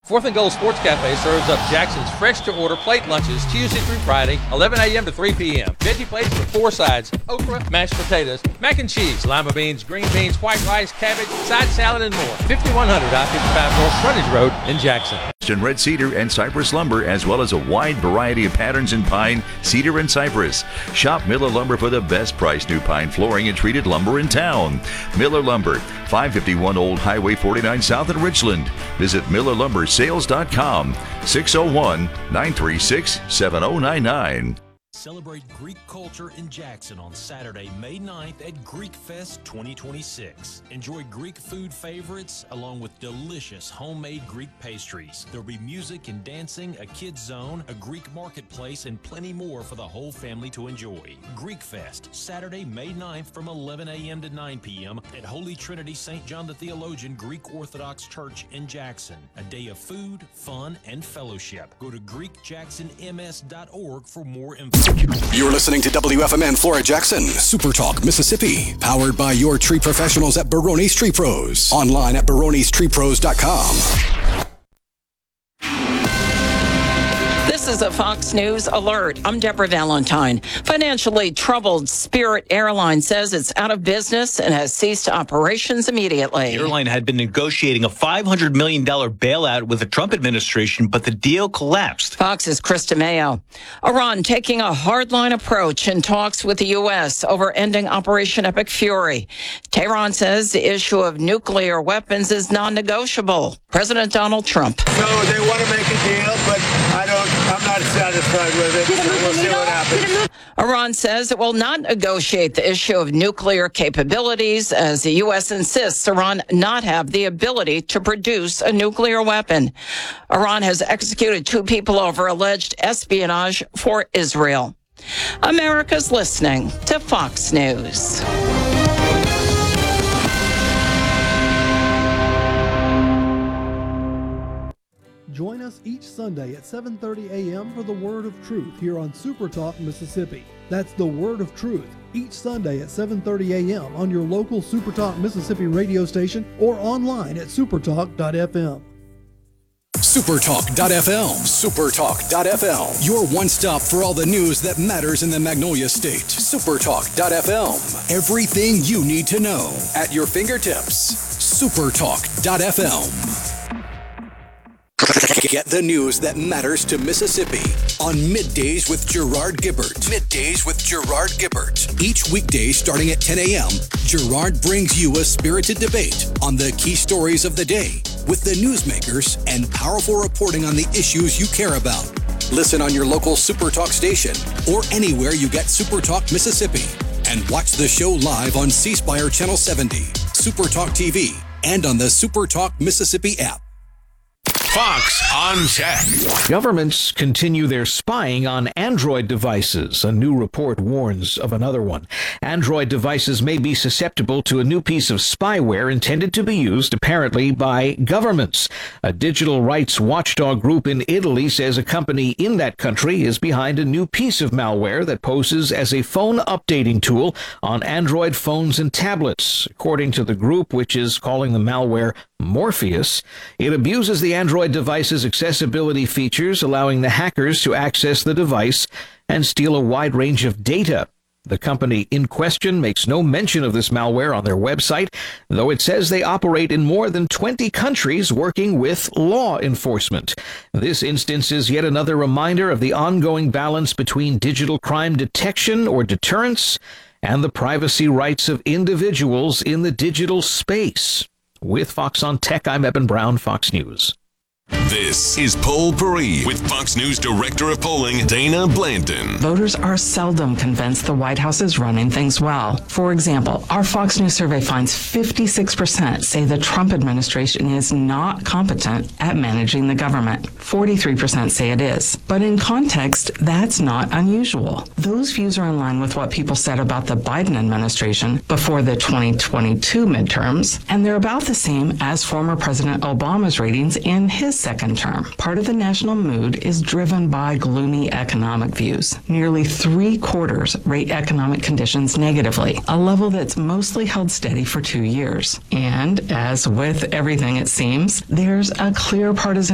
Fourth and Goal Sports Cafe serves up Jackson's fresh-to-order plate lunches Tuesday through Friday, 11 a.m. to 3 p.m. Veggie plates with 4 sides: okra, mashed potatoes, mac and cheese, lima beans, green beans, white rice, cabbage, side salad, and more. 5100 I-55 North Frontage Road in Jackson. Red cedar and cypress lumber, as well as a wide variety of patterns in pine, cedar, and cypress. Shop Miller Lumber for the best price new pine flooring and treated lumber in town. Miller Lumber, 551 Old Highway 49 South in Richland. Visit MillerLumberSales.com, 601-936-7099. Celebrate Greek culture in Jackson on Saturday, May 9th at Greek Fest 2026. Enjoy Greek food favorites along with delicious homemade Greek pastries. There'll be music and dancing, a kids zone, a Greek marketplace, and plenty more for the whole family to enjoy. Greek Fest, Saturday, May 9th from 11 a.m. to 9 p.m. at Holy Trinity St. John the Theologian Greek Orthodox Church in Jackson. A day of food, fun, and fellowship. Go to GreekJacksonMS.org for more info. You're listening to WFMN Flora Jackson, Super Talk, Mississippi. Powered by your tree professionals at Barone's Tree Pros. Online at baronestreepros.com. This is a Fox News alert. I'm Deborah Valentine. Financially troubled Spirit Airlines says it's out of business and has ceased operations immediately. The airline had been negotiating a $500 million bailout with the Trump administration, but the deal collapsed. Fox's Krista Mayo. Iran taking a hardline approach in talks with the U.S. over ending Operation Epic Fury. Tehran says the issue of nuclear weapons is non-negotiable. President Donald Trump. So they want to make a deal, but I'm not satisfied with it. So we'll see what happens. Iran says it will not negotiate the issue of nuclear capabilities as the U.S. insists Iran not have the ability to produce a nuclear weapon. Iran has executed 2 people over alleged espionage for Israel. America's listening to Fox News. Join us each Sunday at 7:30 a.m. for the Word of Truth here on Super Talk Mississippi. That's the Word of Truth each Sunday at 7:30 a.m. on your local Super Talk Mississippi radio station or online at supertalk.fm. Supertalk.fm. Supertalk.fm. Your one stop for all the news that matters in the Magnolia State. Supertalk.fm. Everything you need to know at your fingertips. Supertalk.fm. Get the news that matters to Mississippi on Middays with Gerard Gibbert. Middays with Gerard Gibbert. Each weekday starting at 10 a.m., Gerard brings you a spirited debate on the key stories of the day with the newsmakers and powerful reporting on the issues you care about. Listen on your local Super Talk station or anywhere you get Super Talk Mississippi. And watch the show live on C Spire Channel 70, Super Talk TV, and on the Super Talk Mississippi app. Fox on Tech. Governments continue their spying on Android devices. A new report warns of another one. Android devices may be susceptible to a new piece of spyware intended to be used, apparently, by governments. A digital rights watchdog group in Italy says a company in that country is behind a new piece of malware that poses as a phone updating tool on Android phones and tablets. According to the group, which is calling the malware Morpheus, it abuses the Android device's accessibility features, allowing the hackers to access the device and steal a wide range of data. The company in question makes no mention of this malware on their website, though it says they operate in more than 20 countries working with law enforcement. This instance is yet another reminder of the ongoing balance between digital crime detection or deterrence and the privacy rights of individuals in the digital space. With Fox on Tech, I'm Eben Brown, Fox News. This is Poll Parade with Fox News Director of Polling, Dana Blanton. Voters are seldom convinced the White House is running things well. For example, our Fox News survey finds 56% say the Trump administration is not competent at managing the government. 43% say it is. But in context, that's not unusual. Those views are in line with what people said about the Biden administration before the 2022 midterms, and they're about the same as former President Obama's ratings in his second term. Part of the national mood is driven by gloomy economic views. Nearly 3/4 rate economic conditions negatively, a level that's mostly held steady for 2 years. And as with everything, it seems, there's a clear partisan